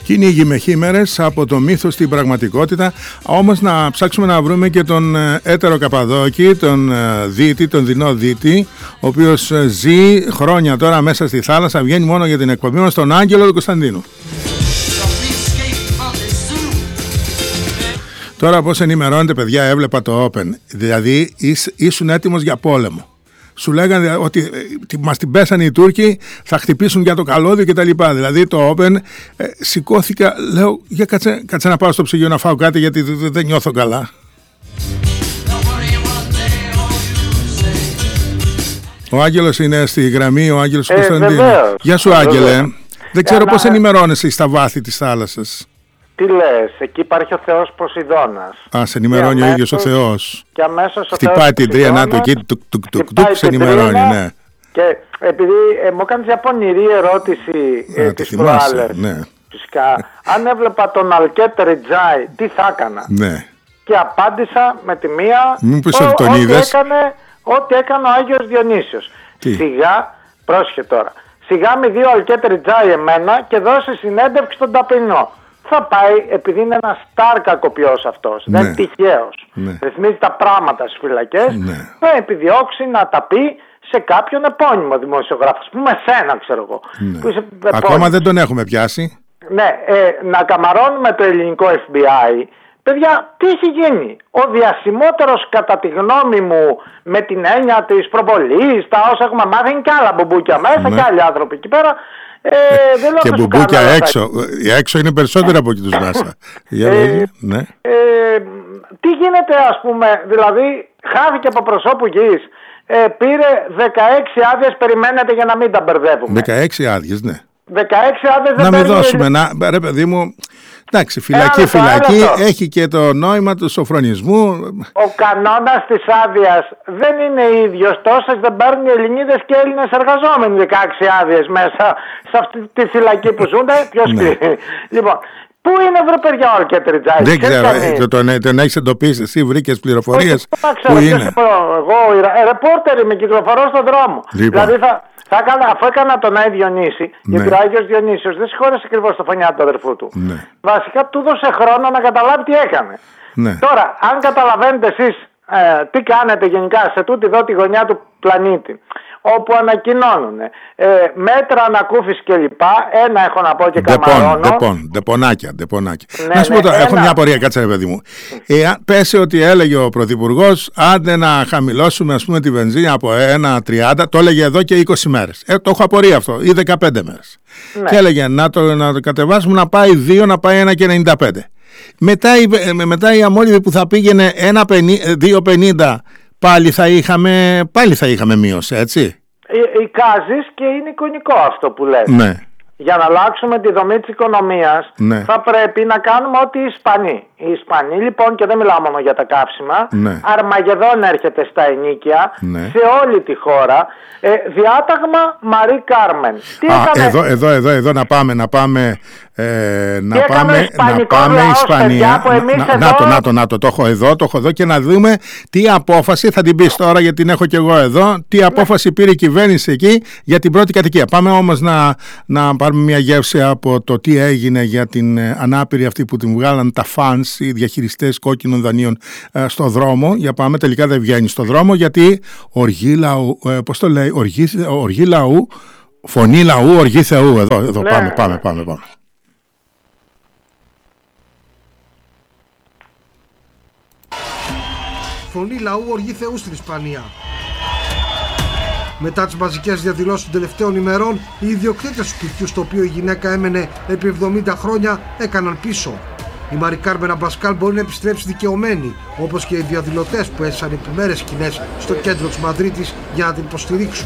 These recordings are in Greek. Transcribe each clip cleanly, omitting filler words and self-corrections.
Κυνήγι με χήμερες από το μύθο στην πραγματικότητα. Όμως να ψάξουμε να βρούμε και τον έτερο Καπαδόκη, τον Δίτη, τον δεινό Δίτη, ο οποίος ζει χρόνια τώρα μέσα στη θάλασσα, βγαίνει μόνο για την εκπομπή μας, τον Άγγελο του Κωνσταντίνου. Τώρα πώς ενημερώνετε, παιδιά? Έβλεπα το Open, δηλαδή ήσουν έτοιμος για πόλεμο. Σου λέγανε ότι μας την πέσανε οι Τούρκοι, θα χτυπήσουν για το καλώδιο κτλ. Δηλαδή το Open, σηκώθηκα, λέω για κάτσε να πάω στο ψυγείο να φάω κάτι γιατί δεν νιώθω καλά. Ο Άγγελος είναι στη γραμμή, ο Άγγελος Κωνσταντίνου. Γεια σου, Άγγελε. Δεν ξέρω πώς ενημερώνεσαι στα βάθη της θάλασσας. Τι λες, εκεί υπάρχει ο Θεός Ποσειδώνας. Α, σε ενημερώνει ο ίδιος ο Θεός. Και αμέσως ο χτυπάει την τρίανα του εκεί, σε ενημερώνει, ναι. Και επειδή μου έκανες μια πονηρή ερώτηση της προάλλες, ναι. Φυσικά, αν έβλεπα τον Αλκέτ Ριτζάι, τι θα έκανα? Ναι. Και απάντησα με τη μία, ό,τι έκανε ο Άγιος Διονύσιος. Σιγά, πρόσχε τώρα, σιγά μη δει ο Αλκέτ Ριτζάι εμένα και δώσει συνέντευξη στον ταπεινό. Θα πάει, επειδή είναι ένας στάρ κακοποιός αυτός, δεν είναι τυχαίος, ρυθμίζει τα πράγματα στις φυλακές, θα επιδιώξει να τα πει σε κάποιον επώνυμο δημοσιογράφο, ας πούμε σένα, ξέρω εγώ. Που είσαι ακόμα δεν τον έχουμε πιάσει. Ναι, να καμαρώνουμε το ελληνικό FBI. Παιδιά, τι έχει γίνει? Ο διασημότερος, κατά τη γνώμη μου, με την έννοια της προβολής, τα όσα έχουμε μάθει, είναι και άλλα μπουμπούκια μέσα και άλλοι άνθρωποι εκεί πέρα. Και μπουμπούκια έξω. Έξω είναι περισσότερα από εκεί τους NASA. Ναι. Τι γίνεται, ας πούμε, δηλαδή χάθηκε από προσώπου γης, πήρε 16 άδειες, περιμένετε για να μην τα μπερδεύουμε. 16 άδειες, ναι. 16 άδειες δεν να μην δώσουμε, ρε παιδί μου. Εντάξει, φυλακή έχει και το νόημα του σοφρονισμού. Ο κανόνας της άδειας δεν είναι ίδιος. Τόσες δεν παίρνουν οι Ελληνίδες και Έλληνες εργαζόμενοι 16 άδειες μέσα σε αυτή τη φυλακή που ζουν. Ποιος κρίνει? Λοιπόν, πού είναι, βρε παιδιά, ο Αλκέτ Ριτζάι? Δεν ξέρω, τον έχεις εντοπίσει εσύ, βρήκες πληροφορίες? Πού είναι? Εγώ ρεπόρτερ είμαι, κυκλοφορώ στον δρόμο. Δηλαδή αφού έκανα τον Άι Διονύση, γιατί ο Άγιος Διονύσιος δεν συγχώρεσε ακριβώς το φωνιά του αδερφού του. Βασικά του δώσε χρόνο να καταλάβει τι έκανε. Τώρα, αν καταλαβαίνετε εσείς τι κάνετε γενικά σε τούτη εδώ τη γωνιά του πλανήτη, όπου ανακοινώνουν μέτρα ανακούφιση κλπ. Ένα έχω να πω και καμαρώνω. Ντεπονάκια. Να σου πω τώρα, έχω μια απορία, κάτσε ρε παιδί μου. Πέσει ότι έλεγε ο Πρωθυπουργός, άντε να χαμηλώσουμε, ας πούμε, τη βενζίνη από 1,30, το έλεγε εδώ και 20 μέρες. Το έχω απορία αυτό, ή 15 μέρες. Και έλεγε να το κατεβάσουμε να πάει 2, να πάει 1,95. Μετά η αμόλυβη που θα πήγαινε 2,50, πάλι θα είχαμε μείωση, έτσι. Εικάζεις και είναι εικονικό αυτό που λες. Ναι. Για να αλλάξουμε τη δομή της οικονομίας, θα πρέπει να κάνουμε ό,τι οι Ισπανοί. Οι Ισπανοί, λοιπόν, και δεν μιλάω μόνο για τα καύσιμα, Αρμαγεδόν έρχεται στα ενοίκια, σε όλη τη χώρα. Διάταγμα Μαρί Κάρμεν. Εδώ να πάμε Ισπανία. Το έχω εδώ και να δούμε τι απόφαση, θα την πεις τώρα γιατί την έχω και εγώ εδώ, τι απόφαση πήρε η κυβέρνηση εκεί για την πρώτη κατοικία. Πάμε όμως να πάρουμε μια γεύση από το τι έγινε για την ανάπηρη αυτή που την βγάλαν τα φανς, οι διαχειριστές κόκκινων δανείων στο δρόμο. Για πάμε, τελικά δεν βγαίνει στο δρόμο γιατί οργή λαού, πώς το λέει, οργή λαού, φωνή λαού, οργή Θεού. Εδώ πάμε. Φωνή λαού, οργή Θεού στην Ισπανία. Μετά τις μαζικές διαδηλώσεις των τελευταίων ημερών, οι ιδιοκτήτες του σπιτιού στο οποίο η γυναίκα έμενε επί 70 χρόνια έκαναν πίσω. Η Μαρί Κάρμεν Αμπασκάλ μπορεί να επιστρέψει δικαιωμένη, όπως και οι διαδηλωτές που έσαν επιμέρες σκηνές στο κέντρο της Μαδρίτης για να την υποστηρίξουν.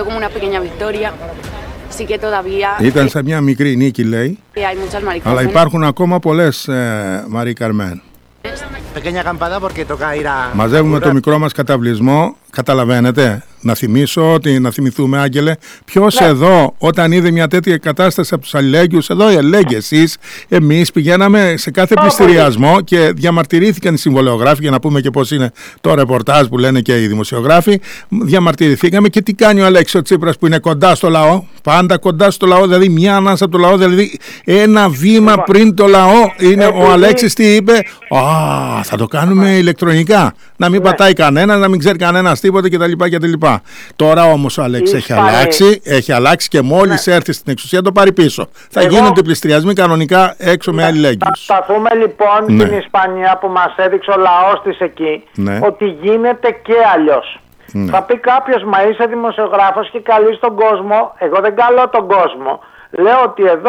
Ήταν σε μια μικρή νίκη, λέει, αλλά υπάρχουν ακόμα πολλές Μαρί Κάρμεν. Μαζεύουμε το μικρό μας καταβλισμό Καταλαβαίνετε. Να θυμηθούμε, Άγγελε, ποιος εδώ όταν είδε μια τέτοια κατάσταση από τους αλληλέγγυους, εδώ οι αλληλέγγυοι, εσείς, εμείς πηγαίναμε σε κάθε πληστηριασμό και διαμαρτυρήθηκαν οι συμβολεογράφοι, για να πούμε και πώς είναι το ρεπορτάζ που λένε και οι δημοσιογράφοι. Διαμαρτυρηθήκαμε και τι κάνει ο Αλέξης ο Τσίπρας που είναι κοντά στο λαό, πάντα κοντά στο λαό, δηλαδή μια ανάσα από το λαό, δηλαδή ένα βήμα πριν το λαό είναι ο Αλέξης τι είπε, θα το κάνουμε ηλεκτρονικά, να μην πατάει κανένα, να μην ξέρει κανένας τίποτα κτλ. Τώρα όμως ο Αλέξης έχει αλλάξει και μόλις έρθει στην εξουσία το πάρει πίσω. Θα γίνονται πληστηριασμοί κανονικά έξω με αλληλέγγυους. Θα σταθούμε λοιπόν στην Ισπανία που μας έδειξε ο λαός της εκεί, ότι γίνεται και αλλιώς. Θα πει κάποιος, μα είσαι δημοσιογράφος και καλείς τον κόσμο. Εγώ δεν καλώ τον κόσμο. Λέω ότι εδώ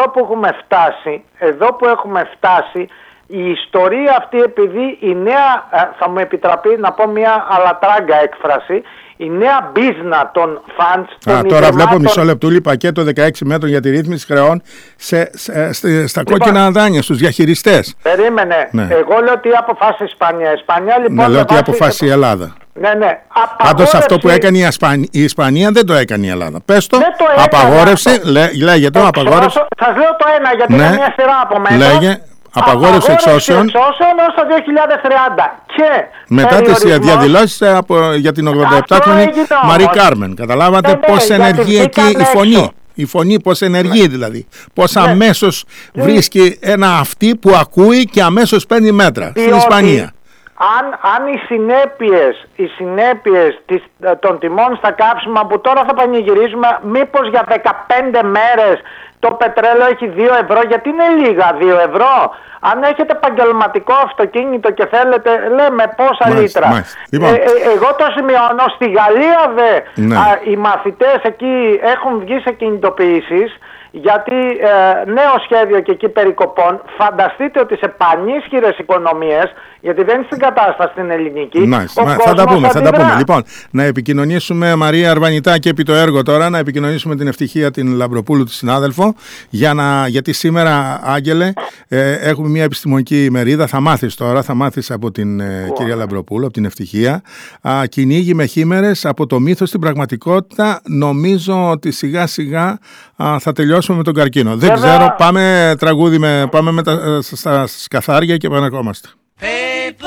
που έχουμε φτάσει, η ιστορία αυτή, επειδή η νέα, θα μου επιτραπεί να πω μια αλατράγκα έκφραση, η νέα μπίζνα των φαντς. Τώρα βλέπω μισό λεπτούλι πακέτο 16 μέτρων για τη ρύθμιση χρεών στα κόκκινα δάνεια στους διαχειριστές. Περίμενε. Εγώ λέω ότι αποφάσισε η Ισπανία. Η Ισπανία λοιπόν. Λέω ότι αποφάσισε η Ελλάδα. Ναι. Πάντως αυτό που έκανε η Ισπανία δεν το έκανε η Ελλάδα. Πες το, απαγόρευση, λέγε το, απαγόρευση. Σας λέω το ένα γιατί είναι μια σειρά από μέσα. Λέγε. Απαγόρευση εξώσεων έως το 2030 και μετά τις διαδηλώσεις για την 87χρονη Μαρή Κάρμεν. Καταλάβατε πώς ενεργεί εκεί η φωνή πώς ενεργεί δηλαδή. Πώς αμέσως βρίσκει ένα αυτή που ακούει και αμέσως παίρνει μέτρα στην Ισπανία. Αν οι συνέπειες των τιμών στα κάψιμα που τώρα θα πανηγυρίζουμε, μήπως για 15 μέρες το πετρέλαιο έχει 2 ευρώ, γιατί είναι λίγα 2 ευρώ. Αν έχετε επαγγελματικό αυτοκίνητο και θέλετε, λέμε πόσα λίτρα. Λοιπόν. Εγώ το σημειώνω, στη Γαλλία οι μαθητές εκεί έχουν βγει σε κινητοποιήσεις, γιατί νέο σχέδιο και εκεί περικοπών. Φανταστείτε ότι σε πανίσχυρες οικονομίες, γιατί δεν είναι στην κατάσταση την ελληνική. Θα τα πούμε. Λοιπόν, να επικοινωνήσουμε, Μαρία Αρβανιτάκη, επί το έργο τώρα, να επικοινωνήσουμε την Ευτυχία την Λαμπροπούλου, τη συνάδελφο, γιατί σήμερα, Άγγελε, έχουμε μια επιστημονική ημερίδα. Θα μάθεις από την κυρία Λαμπροπούλου, από την Ευτυχία. Κυνήγι με χήμερες από το μύθο στην πραγματικότητα. Νομίζω ότι σιγά σιγά θα τελειώσουμε με τον καρκίνο. Δεν ξέρω, πάμε τραγούδι, πάμε στα σκαθάρια και επανερχόμαστε.